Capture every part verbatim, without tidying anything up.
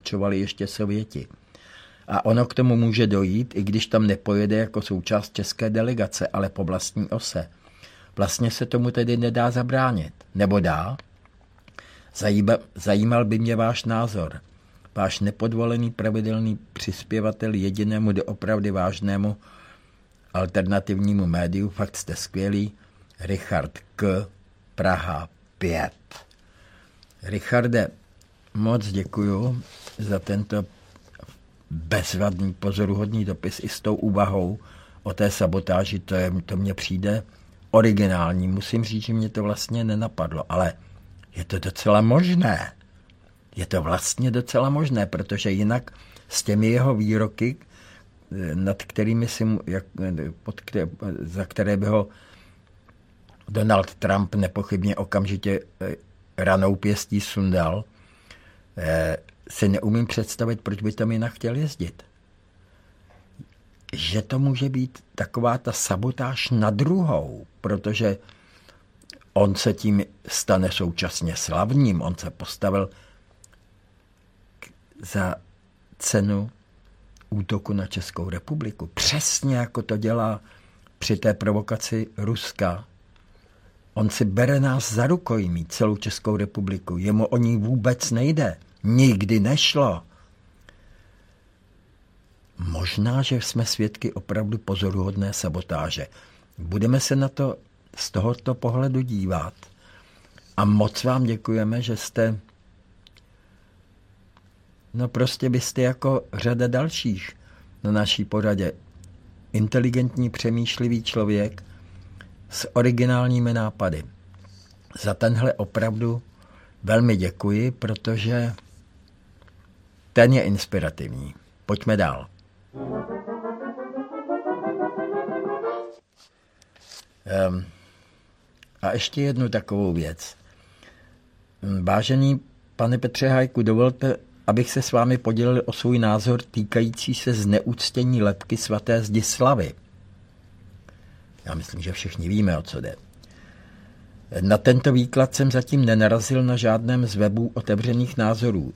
určovali ještě Sověti. A ono k tomu může dojít, i když tam nepojede jako součást české delegace, ale po vlastní ose. Vlastně se tomu tedy nedá zabránit. Nebo dá? Zajíba, zajímal by mě váš názor. Váš nepodvolený pravidelný přispěvatel jedinému doopravdy vážnému alternativnímu médiu, fakt jste skvělý, Richard K. Praha pět. Richarde, moc děkuju za tento bezvadný, pozoruhodný dopis i s tou úvahou o té sabotáži, to, je, to mně přijde originální. Musím říct, že mě to vlastně nenapadlo, ale je to docela možné. Je to vlastně docela možné, protože jinak s těmi jeho výroky, nad kterými si, jak, pod které, za které by ho Donald Trump nepochybně okamžitě ranou pěstí sundal, si neumím představit, proč by tam jinak chtěl jezdit. Že to může být taková ta sabotáž na druhou, protože on se tím stane současně slavným, on se postavil za cenu útoku na Českou republiku. Přesně jako to dělá při té provokaci Ruska. On si bere nás za rukojmí, celou Českou republiku. Jemu o ní vůbec nejde. Nikdy nešlo. Možná, že jsme svědky opravdu pozoruhodné sabotáže. Budeme se na to z tohoto pohledu dívat. A moc vám děkujeme, že jste, no prostě byste jako řada dalších na naší pořadě inteligentní, přemýšlivý člověk s originálními nápady. Za tenhle opravdu velmi děkuji, protože ten je inspirativní. Pojďme dál. Um, a ještě jednu takovou věc. Vážený pane Petře Hájku, dovolte, abych se s vámi podělil o svůj názor týkající se zneuctění lebky svaté Zdislavy. Já myslím, že všichni víme, o co jde. Na tento výklad jsem zatím nenarazil na žádném z webů otevřených názorů.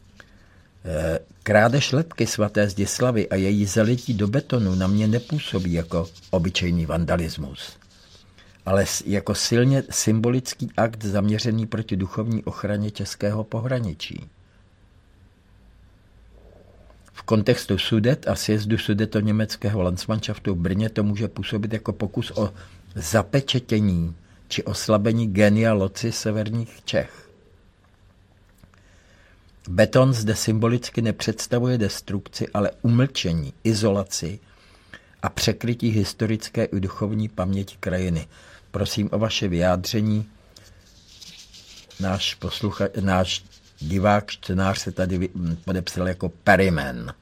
Krádež lebky svaté Zdislavy a její zalití do betonu na mě nepůsobí jako obyčejný vandalismus, ale jako silně symbolický akt zaměřený proti duchovní ochraně českého pohraničí. V kontextu Sudet a sjezdu sudetoněmeckého Landsmannschaftu v Brně to může působit jako pokus o zapečetění či oslabení genia loci severních Čech. Beton zde symbolicky nepředstavuje destrukci, ale umlčení, izolaci a překrytí historické i duchovní paměti krajiny. Prosím o vaše vyjádření. Náš, poslucha, náš divák, čtenář se tady podepsal jako Perryman.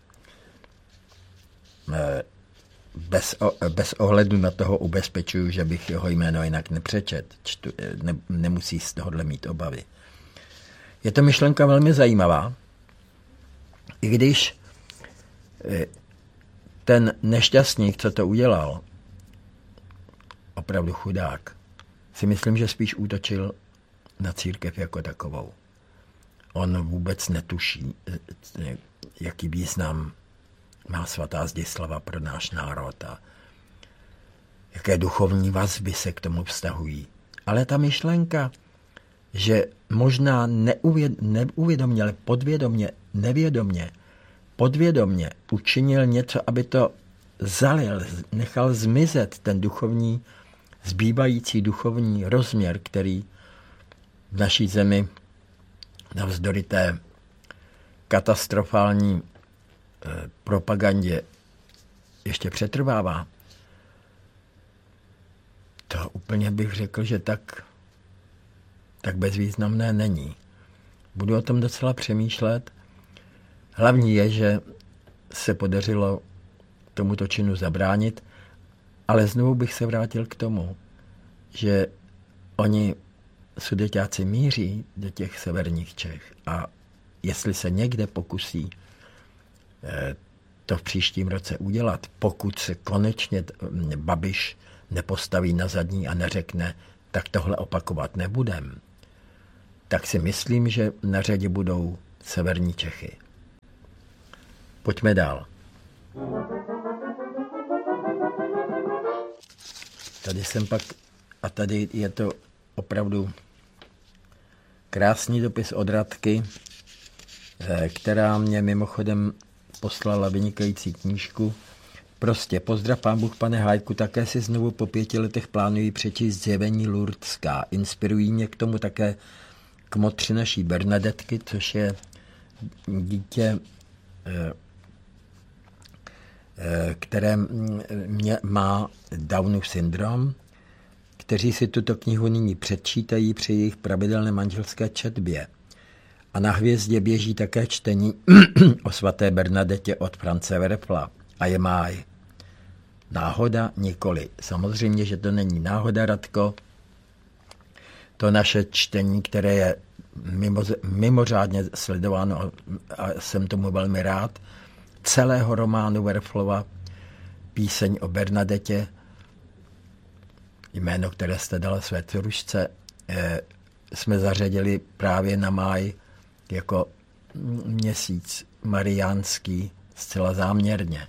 Bez, bez ohledu na toho ubezpečuju, že bych jeho jméno jinak nepřečet. Čtu, ne, nemusí z tohohle mít obavy. Je to myšlenka velmi zajímavá, i když ten nešťastník, co to udělal, opravdu chudák, si myslím, že spíš útočil na církev jako takovou. On vůbec netuší, jaký význam má svatá Zdislava pro náš národ a jaké duchovní vazby se k tomu vztahují. Ale ta myšlenka, že možná neuvěd, neuvědomně, ale podvědomně, nevědomně, podvědomně učinil něco, aby to zalil, nechal zmizet ten duchovní, zbývající duchovní rozměr, který v naší zemi navzdory té katastrofální eh, propagandě ještě přetrvává. To úplně bych řekl, že tak, tak bezvýznamné není. Budu o tom docela přemýšlet. Hlavní je, že se podařilo tomuto činu zabránit, ale znovu bych se vrátil k tomu, že oni Sudeťáci míří do těch severních Čech a jestli se někde pokusí to v příštím roce udělat, pokud se konečně Babiš nepostaví na zadní a neřekne, tak tohle opakovat nebudem, tak si myslím, že na řadě budou severní Čechy. Pojďme dál. Tady jsem pak, a tady je to opravdu krásný dopis od Radky, která mě mimochodem poslala vynikající knížku. Prostě pozdrav pán Bůh, pane Hájku, také si znovu po pěti letech plánuji přečíst Zjevení Lurdská. Inspirují mě k tomu také kmotři naší Bernadetky, což je dítě, které mě má Downův syndrom, kteří si tuto knihu nyní předčítají při jejich pravidelné manželské četbě. A na Hvězdě běží také čtení o svaté Bernadetě od France Werfla a je máj. Náhoda nikoli. Samozřejmě, že to není náhoda, Radko. To naše čtení, které je mimo, mimořádně sledováno a jsem tomu velmi rád, celého románu Werflova Píseň o Bernadetě, jméno, které jste dala své dcerušce, jsme zařadili právě na máj jako měsíc mariánský zcela záměrně.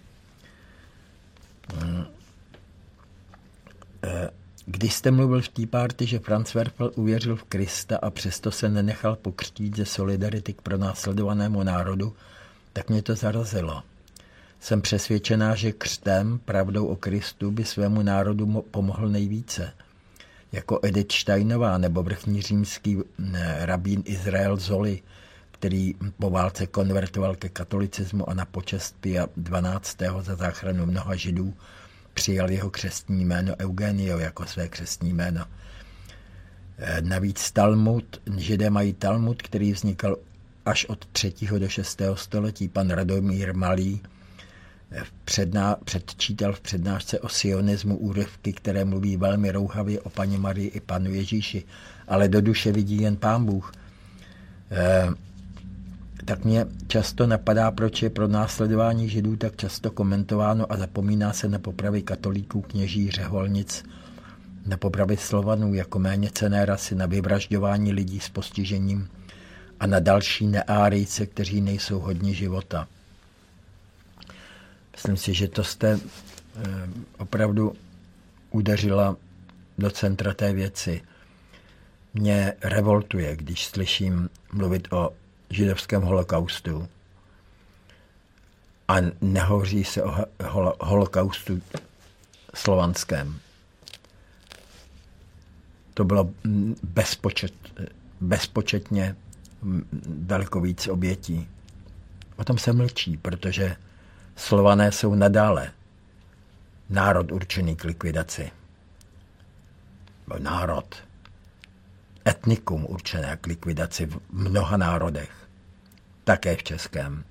Když jste mluvil v té party, že Franz Werfel uvěřil v Krista a přesto se nenechal pokřtít ze solidarity k pronásledovanému národu, tak mě to zarazilo. Jsem přesvědčená, že křtem, pravdou o Kristu, by svému národu pomohl nejvíce. Jako Edith Steinová nebo vrchní římský rabín Izrael Zoli, který po válce konvertoval ke katolicismu a na počest Pia dvanáctého za záchranu mnoha Židů přijal jeho křestní jméno Eugenio jako své křestní jméno. Navíc Talmud, Židé mají Talmud, který vznikal až od třetího do šestého století. Pan Radomír Malý předná, předčítal v přednášce o sionismu úryvky, které mluví velmi rouhavě o paní Marii i panu Ježíši, ale do duše vidí jen pán Bůh. E, tak mě často napadá, proč je pro následování Židů tak často komentováno a zapomíná se na popravy katolíků, kněží, řeholnic, na popravy Slovanů jako méně cenné rasy, na vyvražďování lidí s postižením a na další neárijce, kteří nejsou hodni života. Myslím si, že to jste opravdu udeřila do centra té věci. Mě revoltuje, když slyším mluvit o židovském holokaustu a nehovoří se o holokaustu slovanském. To bylo bezpočet, bezpočetně daleko víc obětí. O tom se mlčí, protože Slované jsou nadále národ určený k likvidaci. Národ, etnikum určené k likvidaci v mnoha národech, také v českém.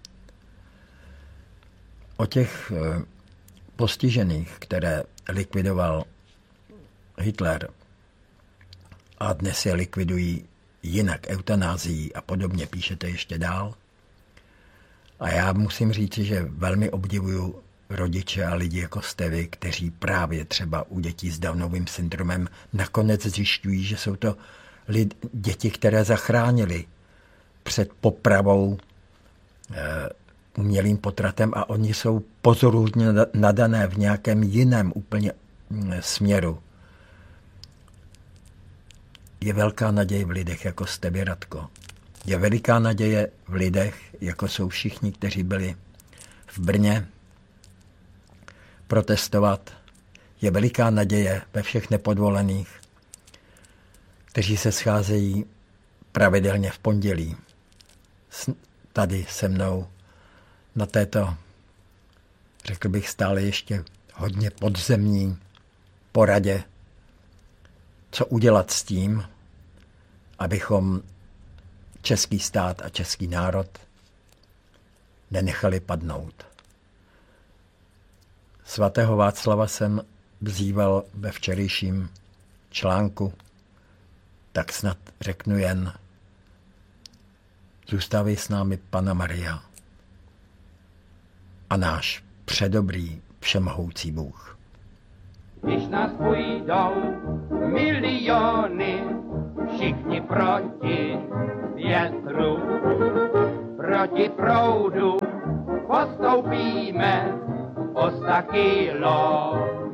O těch postižených, které likvidoval Hitler a dnes je likvidují jinak eutanázií a podobně, píšete ještě dál. A já musím říct, že velmi obdivuju rodiče a lidi jako jste vy, kteří právě třeba u dětí s Downovým syndromem nakonec zjišťují, že jsou to lidi, děti, které zachránili před popravou e, umělým potratem a oni jsou pozoruhodně nadané v nějakém jiném úplně směru. Je velká naděje v lidech, jako jste vy, Radko. Je veliká naděje v lidech, jako jsou všichni, kteří byli v Brně protestovat. Je veliká naděje ve všech nepodvolených, kteří se scházejí pravidelně v pondělí tady se mnou na této, řekl bych, stále ještě hodně podzemní poradě, co udělat s tím, abychom český stát a český národ nenechali padnout. Svatého Václava jsem vzýval ve včerejším článku, tak snad řeknu jen: zůstávej s námi, Panna Maria a náš předobrý všemohoucí Bůh. Když nás půjdou miliony, všichni proti větru, proti proudu, postoupí ustoupíme o sta kilo.